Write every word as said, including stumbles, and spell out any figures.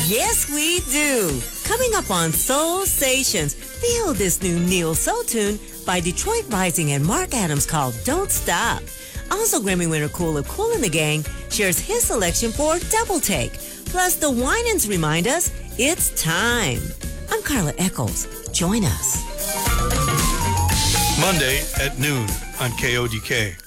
Yes, we do. Coming up on Soul Stations, feel this new Neil Soul tune by Detroit Rising and Mark Adams called Don't Stop. Also, Grammy winner Kool of Kool and the Gang shares his selection for Double Take. Plus, the Winans remind us it's time. I'm Carla Echols. Join us. Monday at noon on K O D K.